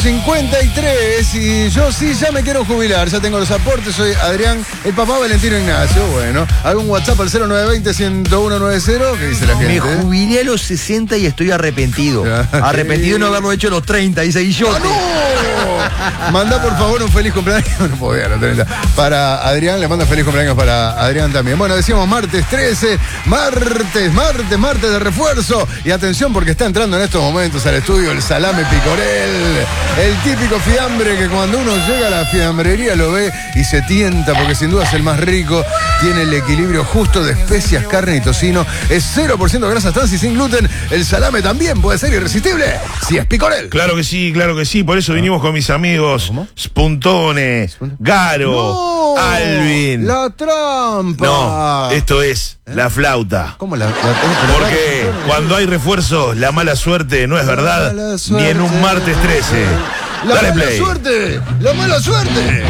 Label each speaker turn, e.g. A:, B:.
A: 8:53 y yo sí ya me quiero jubilar, ya tengo los aportes, soy Adrián, el papá Valentino Ignacio. Bueno, algún WhatsApp al 0920-10190, ¿qué dice la gente?
B: Me jubilé a los 60 y estoy arrepentido. Arrepentido de no haberlo hecho a los 30, dice Guillote.
A: ¡No! Manda por favor un feliz cumpleaños. No puedo a los 30. Para Adrián, le manda feliz cumpleaños para Adrián también. Bueno, decíamos martes 13, martes de refuerzo. Y atención porque está entrando en estos momentos al estudio el salame picorel. El típico fiambre que cuando uno llega a la fiambrería lo ve y se tienta porque sin duda es el más rico. Tiene el equilibrio justo de especias, carne y tocino. Es 0% grasa trans y sin gluten. El salame también puede ser irresistible si es picorel.
C: Claro que sí. Por eso vinimos con mis amigos Spuntone, Garo, Alvin.
A: La trampa.
C: No, esto es la flauta.
A: ¿Cómo la
C: Porque cuando hay refuerzos, la mala suerte no es verdad, ni en un martes 13.
A: La
C: Dale
A: mala
C: play.
A: suerte, la mala suerte.